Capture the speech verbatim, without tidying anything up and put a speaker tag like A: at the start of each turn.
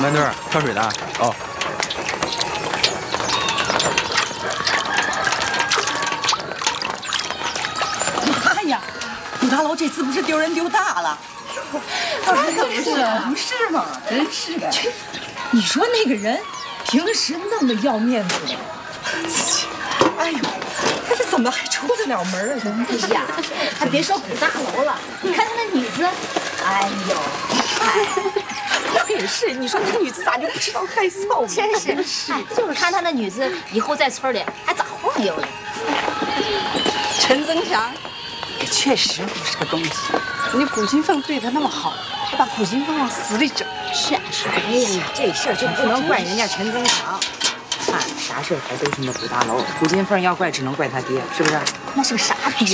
A: 慢点，跳水的。哦。
B: 妈呀，武大佬这次不是丢人丢大了？
C: 可不是，
B: 不是吗？真是的。
C: 你说那个人平时那么要面子的，
B: 哎呦，他这怎么还出得了门啊？
C: 哎呀，还别说古大楼了，你看他那女子，哎呦，
B: 我也是，你说那女子咋就不知道害臊呢？
C: 真是，哎，就是看他那女子以后在村里还咋晃悠呢？
B: 陈增强也确实不是个东西，人家古金凤对他那么好，还把古金凤往死里整。
C: 是啊是啊，
D: 哎呀，这事儿就不能怪人家陈增强。看啥事儿还都是那古大楼，古金凤要怪只能怪他爹，是不是？
C: 那是个傻逼。